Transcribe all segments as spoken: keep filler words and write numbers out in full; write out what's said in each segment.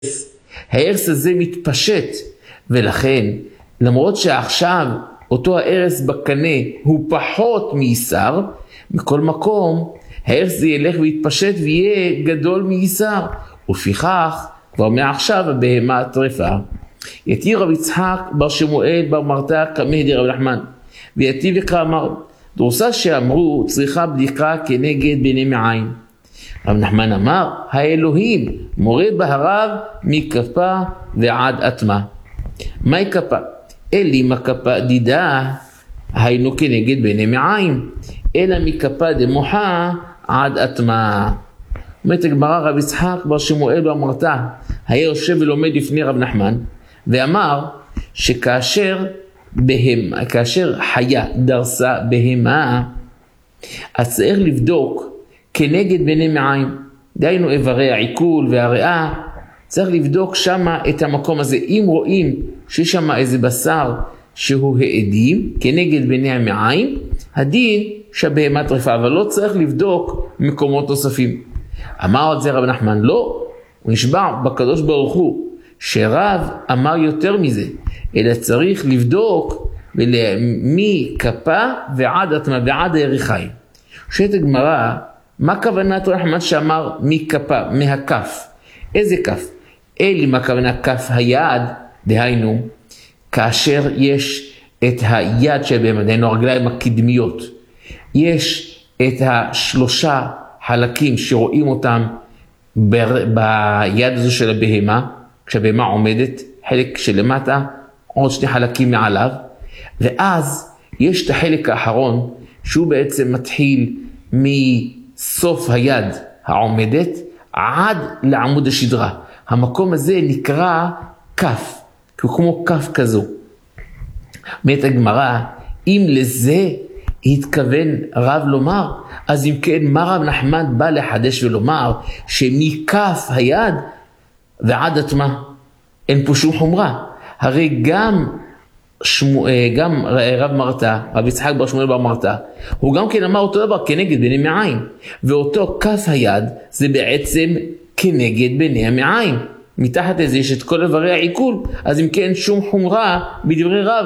ההרס הזה מתפשט, ולכן למרות שעכשיו אותו ההרס בקנה הוא פחות מישר, מכל מקום ההרס זה ילך ויתפשט ויהיה גדול מישר, ולפיכך כבר מעכשיו הבהמה טרפה. יתיר רב יצחק בר שמואל בר מרתע כמהדי רב נחמן, ויתיר וכאמר, דרוסה שאמרו צריכה בדיקה כנגד בעיני מעיים. רב נחמן אמר, האלוהים מורה בהרב מכפה ועד אטמה. מהי כפה? אלי מכפה דידה, היינו כנגד בעיני מעיים, אלא מכפה דמוחה עד אטמה. אומרת הגמרא, רב יצחק בר שמואל בר מרתע היה יושב ולומד לפני רב נחמן, ואמר שכאשר בהמה, כאשר חיה דרסה בהמה, אז צריך לבדוק כנגד בעיני מעיים, דהיינו איברי העיכול והריאה, צריך לבדוק שמה את המקום הזה. אם רואים שיש שמה איזה בשר שהוא העדים כנגד בעיני המעיים, הדין שהבהמה טרפה, אבל לא צריך לבדוק מקומות נוספים. אמר את זה רב נחמן, לא, הוא נשבע בקדוש ברוך הוא שרב אמר יותר מזה, אלא צריך לבדוק מכפה ועד אטמה ועד הירכיים. שאת הגמרא, מה כוונת רב נחמן שאמר מכפה, מהכף? איזה כף? אלי מה כוונה כף היד, דהיינו כאשר יש את היד של בהמה, דהיינו הרגליים הקדמיות, יש את השלושה חלקים שרואים אותם ב- ביד הזו של הבהמה, כשהבהמה עומדת, חלק שלמטה, עוד שני חלקים מעליו, ואז יש את החלק האחרון, שהוא בעצם מתחיל מסוף היד העומדת, עד לעמוד השדרה. המקום הזה נקרא כף, כמו כף כזו. אומרת הגמרא, אם לזה התכוון רב לומר, אז אם כן, מה רב נחמן בא לחדש ולומר, שמכף היד ועד אטמה, אין פה שום חומרה. הרי גם, שמו, גם רב מרתע, רב יצחק בר שמואל בר מרתע, הוא גם כן אמר אותו דבר כנגד בעיני מעיים, ואותו כף היד זה בעצם כנגד בעיני המעיים. מתחת לזה יש את כל איברי העיכול, אז אם כן שום חומרה בדברי רב.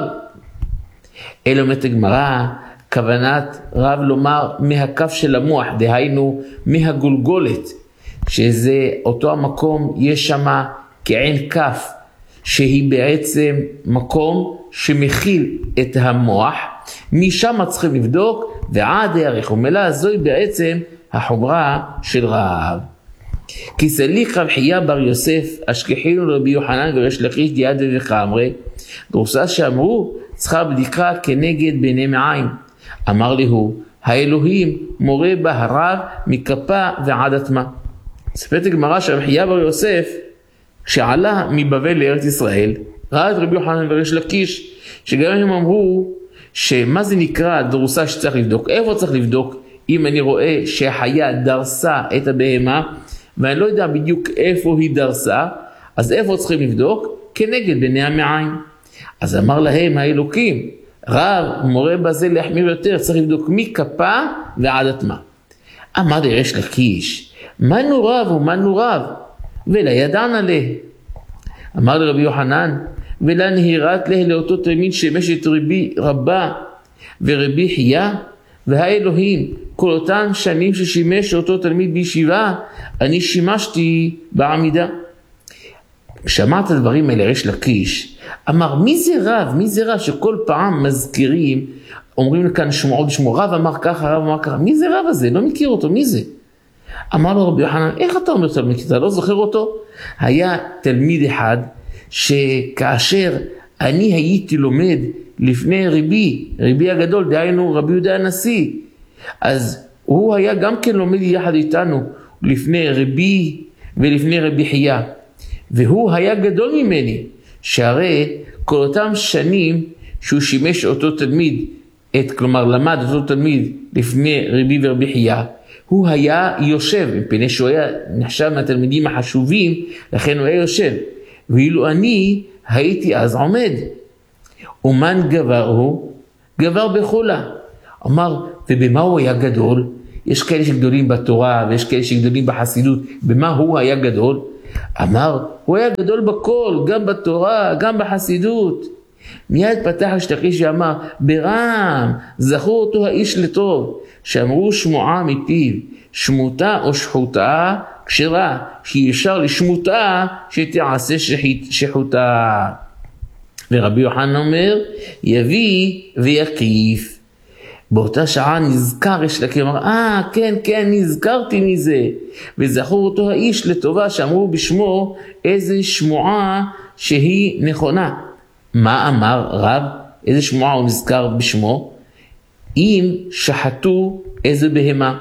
אלא אומרת הגמרא, כוונת רב לומר מהכף של המוח, דהיינו מהגולגולת, שזה אותו המקום, יש שם כעין כף, שהיא בעצם מקום שמכיל את המוח, משם צריכים לבדוק, ועד הערך ומלה זוהי בעצם החומרה של רב. כי סליק רב חייא בר יוסף, אשכחינו רבי יוחנן וריש לקיש דיעד וכאמרי, דרוסה שאמרו, צריכה בדיקה כנגד בעיני מעיים. אמר לי, האלוהים מורה בהרב מכפה ועד אטמה. ספרת הגמרא שרב חייא בר יוסף, כשעלה מבבל לארץ ישראל, ראה את רבי יוחנן וריש לקיש, שגם הם אמרו, שמה זה נקרא דרוסה שצריך לבדוק? איפה צריך לבדוק? אם אני רואה שהחיה דרסה את הבהמה, ואני לא יודע בדיוק איפה היא דרסה, אז איפה צריכים לבדוק? כנגד בעיני המעיים. אז אמר להם האלוקים, רב מורה בזה להחמיר יותר, צריך לבדוק מכפה ועד אטמה. אמר לריש לקיש, מנו רב ומנו רב, ולא ידענה לה. אמר לרבי יוחנן, ולא נהירת לה לאותו תלמיד שימש את רבי רבה ורבי חייא, והאלוהים, כל אותן שנים ששימש אותו תלמיד בישיבה, אני שימשתי בעמידה. כשאמרת הדברים האלה ריש לקיש, אמר, מי זה רב? מי זה רב שכל פעם מזכירים, אומרים לכאן שמועות בשמו, רב אמר ככה, רב אמר ככה, מי זה רב הזה? לא מכיר אותו, מי זה? אמר לו רבי יוחנן, איך אתה אומר תלמיד? אתה לא זוכר אותו? היה תלמיד אחד, שכאשר אני הייתי לומד לפני רבי, רבי הגדול, דהיינו רבי יהודה הנשיא, אז הוא היה גם כן לומד יחד איתנו, לפני רבי ולפני רבי חייא, והוא היה גדול ממני, שהרי כל אותם שנים שהוא שימש אותו תלמיד, את, כלומר למד אותו תלמיד לפני רבי ורבי חייא, הוא היה יושב, מפני שהוא היה נחשב מהתלמידים החשובים, לכן הוא היה יושב, ואילו אני הייתי אז עומד. ומן גבר הוא? גבר בחולה. אמר, ובמה הוא היה גדול? יש כאלה שגדולים בתורה, ויש כאלה שגדולים בחסידות, במה הוא היה גדול? אמר, הוא היה גדול בכל, גם בתורה, גם בחסידות. מיד פתח השתקיש ואמר, ברם, זכו אותו האיש לטוב, שאמרו שמועה מפיו, שמותה או שחותה כשרה, כי אפשר לשמותה שתעשה שחית, שחותה. ורבי יוחנן אומר, יביא ויקיף. באותה שעה נזכר יש לקיש, אמר, אה, כן, כן, נזכרתי מזה. וזכור אותו האיש לטובה, שאמרו בשמו איזה שמועה שהיא נכונה. מה אמר רב? איזה שמועה הוא נזכר בשמו? אם שחטו איזה בהמה.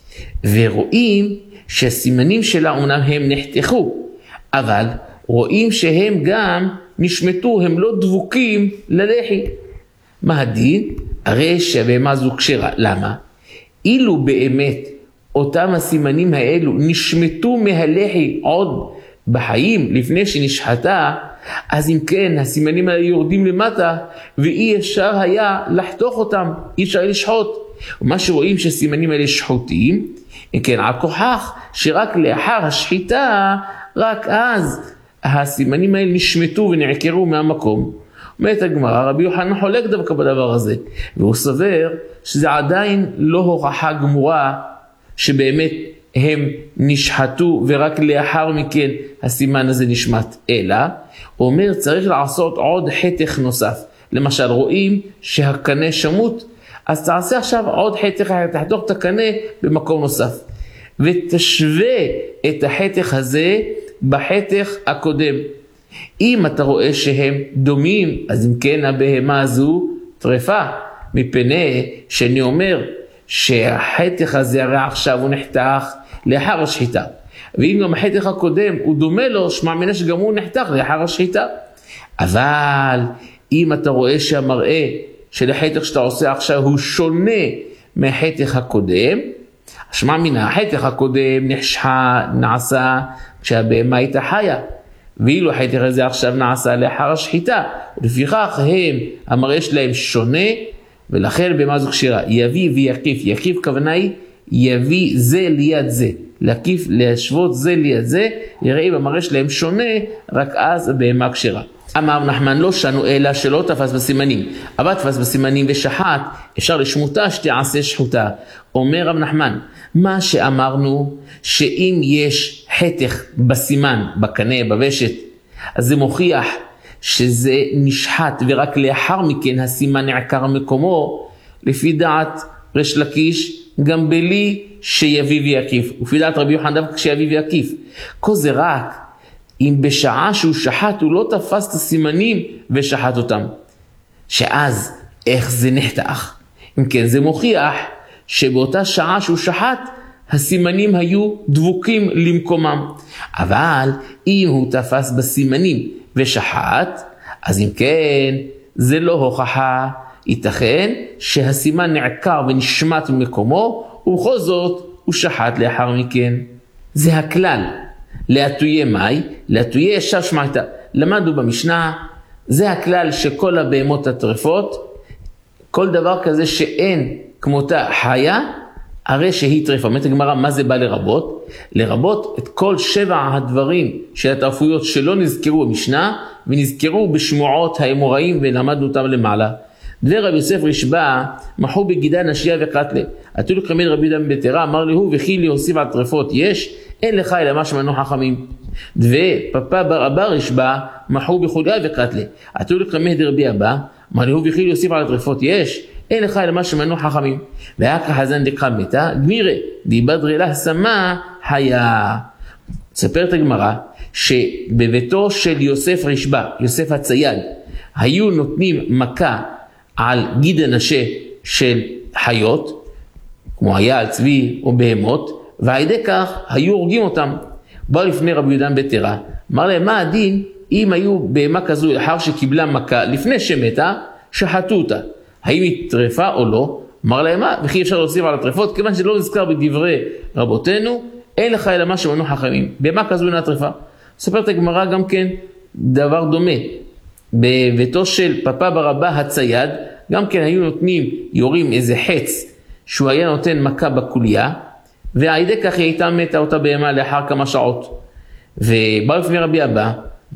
ורואים שהסימנים שלה אומנם הם נחתכו, אבל רואים שהם גם נשמטו, הם לא דבוקים ללחי. מה הדין? הרי שהבהמה זו כשרה. למה? אילו באמת אותם הסימנים האלו נשמטו מהלחי עוד בחיים לפני שנשחטה, אז אם כן הסימנים האלה יורדים למטה ואי אפשר היה לחתוך אותם, אי אפשר היה לשחוט. ומה שרואים שהסימנים האלה שחוטים, אם כן על כוחך שרק לאחר השחיטה, רק אז הסימנים האלה נשמטו ונעקרו מהמקום. אומרת הגמרא, רבי יוחנן חולק דווקא בדבר הזה, והוא סובר שזה עדיין לא הוכחה גמורה שבאמת הם נשחטו ורק לאחר מכן הסימן הזה נשמט, אלא הוא אומר צריך לעשות עוד חתך נוסף. למשל רואים שהקנה שמוט, אז תעשה עכשיו עוד חתך, תחתוך את הקנה במקום נוסף ותשווה את החתך הזה בחתך הקודם. אם אתה רואה שהם דומים, אז אם כן הבהמה הזו טרפה, מפני שאני אומר שהחתך הזה הרי עכשיו הוא נחתך לאחר השחיטה, ואם גם החתך הקודם הוא דומה לו, שמע מנה שגם הוא נחתך לאחר השחיטה. אבל אם אתה רואה שהמראה של החתך שאתה עושה עכשיו הוא שונה מהחתך הקודם, שמע מנה החתך הקודם נחשחה, נעשה כשהבהמה הייתה חיה, ואילו החתך הזה עכשיו נעשה לאחר השחיטה, ולפיכך הם, המראה שלהם שונה, ולכן בהמה זו כשרה. יביא ויקיף, יקיף כוונה היא יביא זה ליד זה, להקיף, להשוות זה ליד זה, יראה אם המראה שלהם שונה, רק אז הבהמה כשרה. אמר נחמן לא שנו אלא שלא תפס בסימנים, אבל תפס בסימנים ושחט, אפשר לשמותה שתעשה שחותה. אומר רב נחמן, מה שאמרנו שאם יש חתך בסימן, בקנה, בוושת, אז זה מוכיח שזה נשחט ורק לאחר מכן הסימן נעקר מקומו, לפי דעת ריש לקיש גם בלי שיביא ויקיף, לפי דעת רבי יוחנן דווקא כשיביא ויקיף. כל זה רק אם בשעה שהוא שחט הוא לא תפס את הסימנים ושחט אותם, שאז איך זה נחתך? אם כן זה מוכיח שבאותה שעה שהוא שחט הסימנים היו דבוקים למקומם. אבל אם הוא תפס בסימנים ושחט, אז אם כן זה לא הוכחה, ייתכן שהסימן נעקר ונשמט ממקומו ובכל זאת הוא שחט לאחר מכן. זה הכלל. להטויה מאי, להטויה ישב שמעתה. למדנו במשנה, זה הכלל שכל הבהמות הטרפות, כל דבר כזה שאין כמותה חיה, הרי שהיא טרפה. אומרת הגמרא, מה זה בא לרבות? לרבות את כל שבע הדברים של הטרפויות שלא נזכרו במשנה, ונזכרו בשמועות האמוראים ולמדנו אותם למעלה. דבר רבי יוסף רשב"א, מחו בגידה נשיה וקטלה. עתו לקרמד רבי יהודה בן בתרא, אמר לי הוא וכי להוסיף על טרפות יש, אין לך אלא מה שמנו חכמים. דבר פפא בר אבא רשב"א, מחו בחוליה וקטלה. עתו לקרמד רבי אבא, אמר לי הוא וכי להוסיף על טרפות יש, אין לך אלא מה שמנו חכמים. והקרא חזן דקרא מתה, גמירה, דיבדרי לה שמה היה. ספרת הגמרא, שבביתו של יוסף רשב"א, יוסף הצייד, היו נותנים מכה על גיד הנשה של חיות, כמו היה צבי או בהמות, ועל ידי כך היו הורגים אותם. באו לפני רבי יהודה בן בתרא, אמר להם מה הדין אם היו בהמה כזו לאחר שקיבלה מכה לפני שמתה, שחטו אותה, האם היא טרפה או לא? אמר להם מה, וכי אפשר להוסיף על הטרפות, כיוון שלא נזכר בדברי רבותינו, אין לך אלא מה שמנו חכמים, בהמה כזו אינה טרפה. ספרת הגמרא גם כן דבר דומה, בביתו של פפא בר אבא הצייד, גם כן היו נותנים, יורים איזה חץ, שהוא היה נותן מכה בקוליה, ועל ידי כך היא הייתה מתה אותה בהמה לאחר כמה שעות. ובא לפני רבי אבא,